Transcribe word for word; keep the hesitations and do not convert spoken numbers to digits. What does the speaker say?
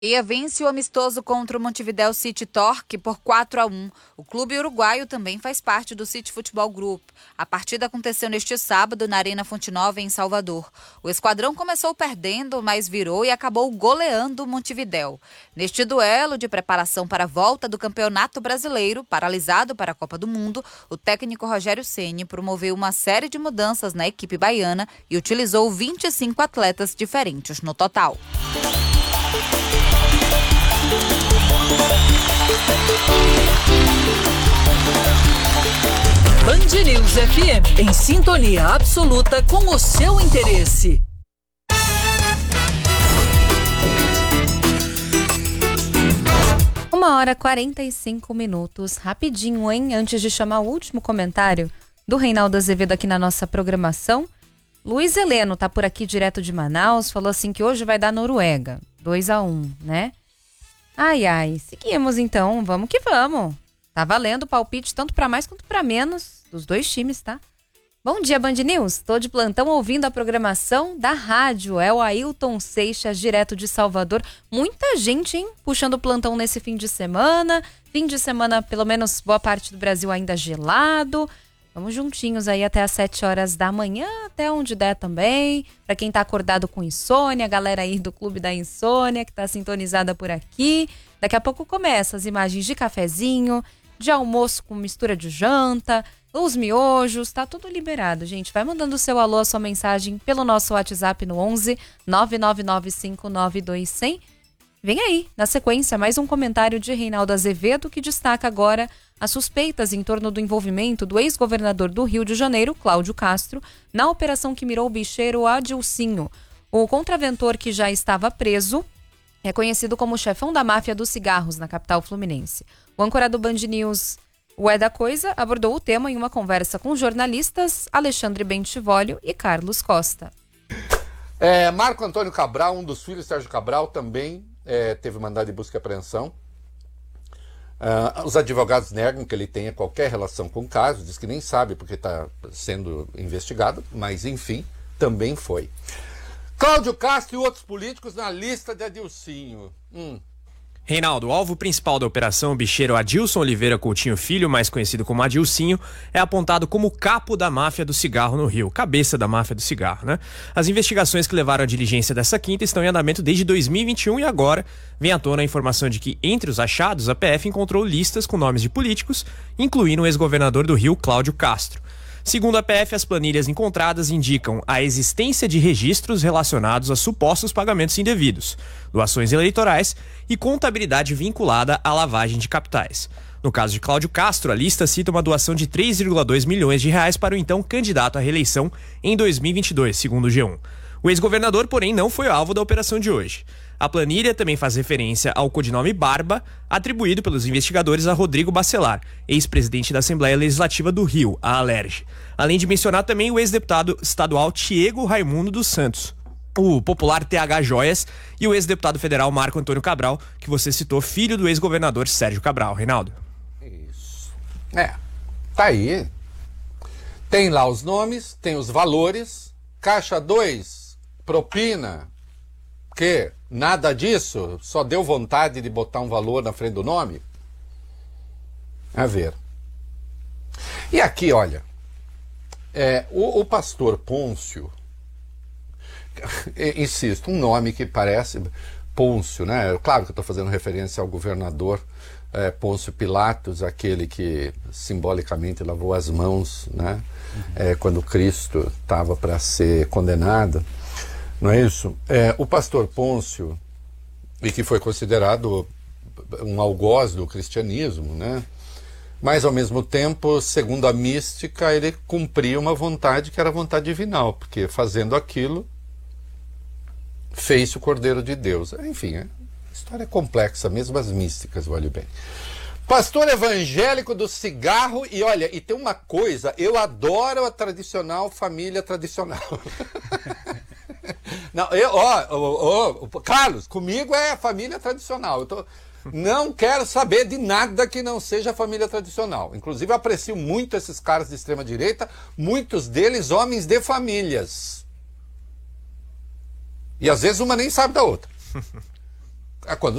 E vence o amistoso contra o Montevideo City Torque por quatro a um. O clube uruguaio também faz parte do City Futebol Group. A partida aconteceu neste sábado na Arena Fonte Nova, em Salvador. O esquadrão começou perdendo, mas virou e acabou goleando o Montevideo. Neste duelo de preparação para a volta do Campeonato Brasileiro, paralisado para a Copa do Mundo, o técnico Rogério Ceni promoveu uma série de mudanças na equipe baiana e utilizou vinte e cinco atletas diferentes no total. Band News F M, em sintonia absoluta com o seu interesse. Uma hora e quarenta e cinco minutos, rapidinho, hein? Antes de chamar o último comentário do Reinaldo Azevedo aqui na nossa programação, Luiz Heleno tá por aqui direto de Manaus, falou assim que hoje vai dar Noruega, dois a um, né? Ai, ai, seguimos então, vamos que vamos. Tá valendo o palpite tanto para mais quanto para menos dos dois times, tá? Bom dia, Band News. Tô de plantão ouvindo a programação da rádio. É o Ailton Seixas, direto de Salvador. Muita gente, hein? Puxando o plantão nesse fim de semana. Fim de semana, pelo menos boa parte do Brasil ainda gelado. Vamos juntinhos aí até às sete horas da manhã, até onde der também. Pra quem tá acordado com insônia, a galera aí do Clube da Insônia, que tá sintonizada por aqui. Daqui a pouco começa as imagens de cafezinho, de almoço com mistura de janta, os miojos, tá tudo liberado, gente. Vai mandando o seu alô, a sua mensagem pelo nosso WhatsApp no onze nove nove nove cinco nove dois zero zero. Vem aí, na sequência, mais um comentário de Reinaldo Azevedo, que destaca agora as suspeitas em torno do envolvimento do ex-governador do Rio de Janeiro, Cláudio Castro, na operação que mirou o bicheiro Adilcinho. O contraventor, que já estava preso, é conhecido como chefão da máfia dos cigarros na capital fluminense. O âncora do Band News, o É da Coisa, abordou o tema em uma conversa com jornalistas Alexandre Bentivolio e Carlos Costa. É, Marco Antônio Cabral, um dos filhos de Sérgio Cabral, também é, teve mandado de busca e apreensão. Uh, os advogados negam que ele tenha qualquer relação com o caso, diz que nem sabe porque está sendo investigado, mas enfim, também foi. Cláudio Castro e outros políticos na lista de Adilcinho. Hum. Reinaldo, o alvo principal da operação, o bicheiro Adilson Oliveira Coutinho Filho, mais conhecido como Adilcinho, é apontado como capo da máfia do cigarro no Rio, cabeça da máfia do cigarro, né? As investigações que levaram à diligência dessa quinta estão em andamento desde dois mil e vinte e um e agora vem à tona a informação de que, entre os achados, a P F encontrou listas com nomes de políticos, incluindo o ex-governador do Rio, Cláudio Castro. Segundo a P F, as planilhas encontradas indicam a existência de registros relacionados a supostos pagamentos indevidos, doações eleitorais e contabilidade vinculada à lavagem de capitais. No caso de Cláudio Castro, a lista cita uma doação de três vírgula dois milhões de reais para o então candidato à reeleição em dois mil e vinte e dois, segundo o G um. O ex-governador, porém, não foi alvo da operação de hoje. A planilha também faz referência ao codinome Barba, atribuído pelos investigadores a Rodrigo Bacelar, ex-presidente da Assembleia Legislativa do Rio, a Alerj. Além de mencionar também o ex-deputado estadual Tiago Raimundo dos Santos, o popular T H Joias, e o ex-deputado federal Marco Antônio Cabral, que você citou, filho do ex-governador Sérgio Cabral. Reinaldo. Isso. É, tá aí. Tem lá os nomes, tem os valores. Caixa dois, propina, que nada disso, só deu vontade de botar um valor na frente do nome? A ver. E aqui, olha, é, o, o pastor Pôncio, insisto, um nome que parece Pôncio, né? Claro que eu estou fazendo referência ao governador é, Pôncio Pilatos, aquele que simbolicamente lavou as mãos, né? Uhum. É, quando Cristo estava para ser condenado. Não é isso? É, o pastor Pôncio, e que foi considerado um algoz do cristianismo, né? Mas, ao mesmo tempo, segundo a mística, ele cumpria uma vontade que era a vontade divinal, porque fazendo aquilo, fez-se o Cordeiro de Deus. Enfim, a história é complexa, mesmo as místicas, olhe bem. Pastor evangélico do cigarro, e olha, e tem uma coisa, eu adoro a tradicional família tradicional. Não, eu, ó, ó, ó, Carlos, comigo é família tradicional. Eu tô, não quero saber de nada que não seja família tradicional. Inclusive, eu aprecio muito esses caras de extrema direita, muitos deles homens de famílias. E às vezes uma nem sabe da outra. É quando